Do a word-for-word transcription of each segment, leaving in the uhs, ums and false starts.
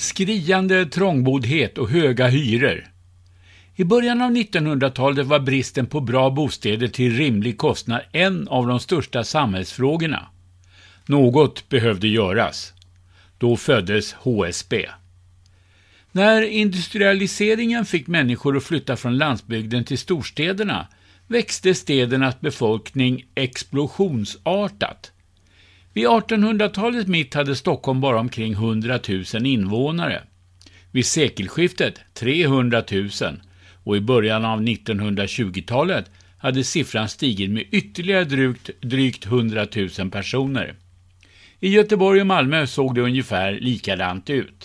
Skriande trångboddhet och höga hyror. I början av nittonhundratalet var bristen på bra bostäder till rimlig kostnad en av de största samhällsfrågorna. Något behövde göras. Då föddes H S B. När industrialiseringen fick människor att flytta från landsbygden till storstäderna växte städernas befolkning explosionsartat. Vid artonhundratalets mitt hade Stockholm bara omkring hundratusen invånare. Vid sekelskiftet trehundratusen och i början av nittonhundratjugotalet hade siffran stigit med ytterligare drygt, drygt hundratusen personer. I Göteborg och Malmö såg det ungefär likadant ut.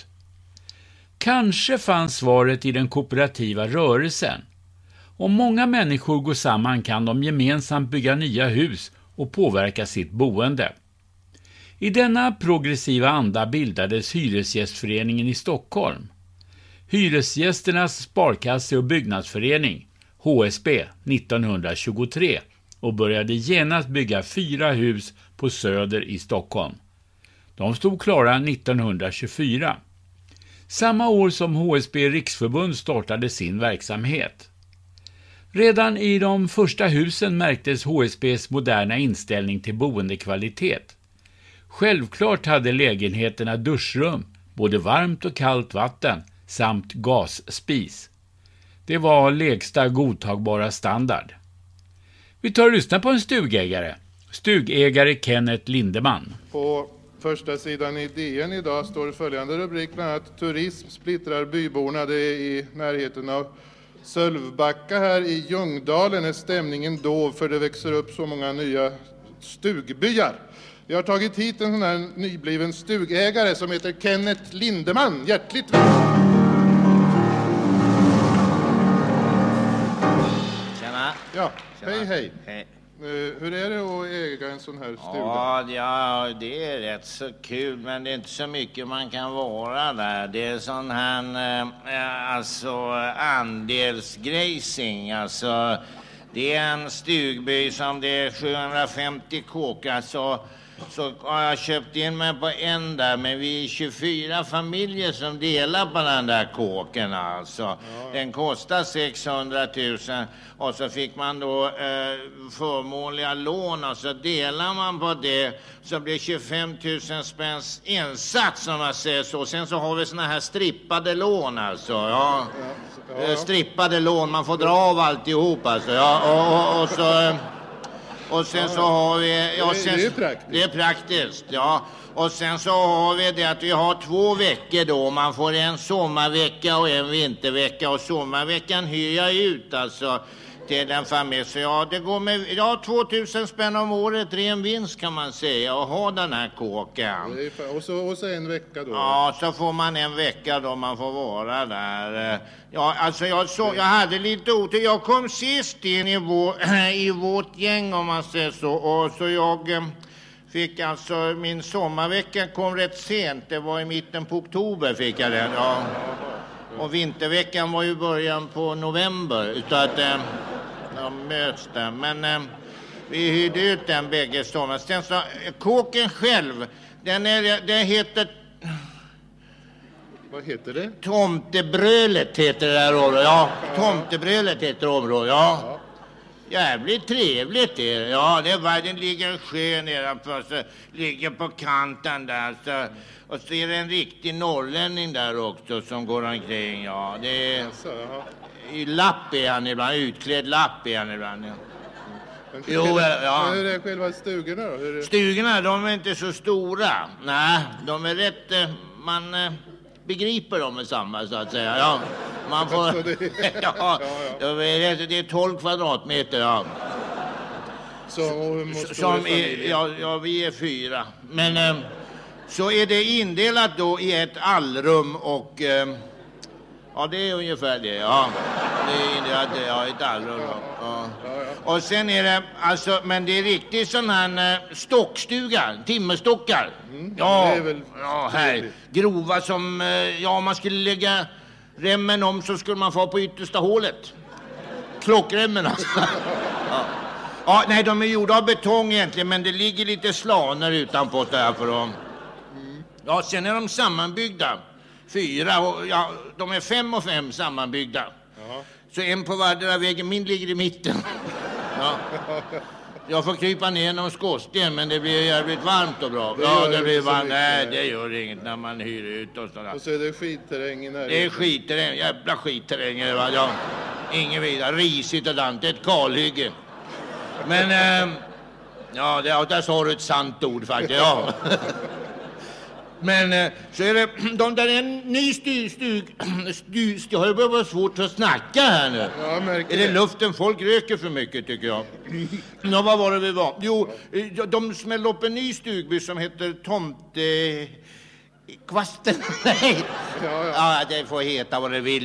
Kanske fanns svaret i den kooperativa rörelsen. Om många människor går samman kan de gemensamt bygga nya hus och påverka sitt boende. I denna progressiva anda bildades Hyresgästföreningen i Stockholm. Hyresgästernas sparkasse- och byggnadsförening, H S B, nittonhundratjugotre och började genast bygga fyra hus på Söder i Stockholm. De stod klara nittonhundratjugofyra. Samma år som H S B Riksförbund startade sin verksamhet. Redan i de första husen märktes H S B:s moderna inställning till boendekvalitet. Självklart hade lägenheterna duschrum, både varmt och kallt vatten samt gasspis. Det var lägsta godtagbara standard. Vi tar och lyssnar på en stugägare. Stugägare Kenneth Lindeman. På första sidan i D N idag står följande rubrik, bland annat turism splittrar byborna. Det är i närheten av Sölvbacka här i Ljungdalen är stämningen dov för det växer upp så många nya stugbyar. Vi har tagit hit en sån här nybliven stugägare som heter Kenneth Lindeman. Hjärtligt välkommen. Tjena. Ja, Tjena. hej hej. Hej. Uh, hur är det att äga en sån här stuga? Ja, ja, det är rätt så kul, men det är inte så mycket man kan vara där. Det är sån här eh, alltså andelsgracing, alltså det är en stugby som det är sjuhundrafemtio kåkar, så så har jag köpt in mig på en där, men vi är tjugofyra familjer som delar på den där kåken alltså. Ja. Den kostar sexhundratusen och så fick man då eh, förmånliga lån och så delar man på det så blir tjugofemtusen spänns insats som man säger så. Sen så har vi såna här strippade lån alltså, ja. Ja. Ja. Strippade lån, man får dra av alltihop alltså, ja. Och, och, och så... Och sen så har vi... Ja, sen, det är praktiskt. Det är praktiskt, ja. Och sen så har vi det att vi har två veckor då. Man får en sommarvecka och en vintervecka. Och sommarveckan hyr jag ut alltså till den familj. Så ja, det går med... Ja, tvåtusen spänn om året, ren vinst kan man säga. Och ha den här kåken. Och så, och så en vecka då? Ja, så får man en vecka då man får vara där. Ja, alltså jag, så, jag hade lite otur. Jag kom sist in i, vår, i vårt gäng om man säger så. Och så jag eh, fick alltså, min sommarvecka kom rätt sent. Det var i mitten på oktober fick jag den. Ja. Och vinterveckan var ju början på november. Utan att eh, de möts där. Men eh, vi hyrde ut den bägge sommar. Sen så, kåken själv, den, är, den heter... Vad heter det? Tomtebrölet heter det där området. Ja, Tomtebrölet heter området. Ja. Jävligt trevligt det. Ja, det var, den ligger en sjö nedanför, så ligger på kanten där. Så, och så är det en riktig norrlänning där också som går omkring. Ja, det är... I lapp är han ibland, utklädd lapp är han ibland. Ja. Jo, ja. Hur är själva stugorna då? Hur är... Stugorna, de är inte så stora. Nej, de är rätt... Man... begriper de med samma så att säga. Ja, man får Alltså det... ja, ja, ja. Det är tolv kvadratmeter ja. Så, måste som är, ja, ja, vi är fyra. Men eh, så är det indelat då i ett allrum och eh, ja, det är ungefär det. Ja. Det är indelat ja, ett allrum. Ja. Ja. Och sen är det alltså, men det är riktigt sån här eh, stockstuga, timmerstockar. Mm, ja, det är väl ja, här grova som eh, ja, man skulle lägga remmen om så skulle man få på yttersta hålet. Klockremmen alltså. Ja. Ja, nej, de är gjorda av betong egentligen, men det ligger lite slaner utanpå där för dem. Ja, sen är de sammanbyggda. fyra. Och, ja, de är fem och fem sammanbyggda. Ja. Så en på vardera väggen. Min ligger i mitten. Ja. Jag får krypa ner någon skorsten, men det blir jävligt varmt och bra. Det ja, det det blir varmt. Nej, Nej, det gör inget när man hyr ut och sådär. Och så är det skitterräng i närheten. Det är skitterräng, jävla skitterräng. Va? Ja, ingen vidare, risigt och dant, ett kalhygge. Men, eh, ja, det, där sa du ett sant ord faktiskt, ja. Men eh, så är det, de där är en ny styr, stug, styr, styr, har det börjat vara svårt att snacka här nu. Ja, jag märker Är det det. luften? Folk röker för mycket tycker jag. Nå, vad var det vi var? Jo, eh, de smällde upp en ny stugby som heter Tomte... Kvasten? Nej. Ja, ja. Ja, det får heta vad det vill.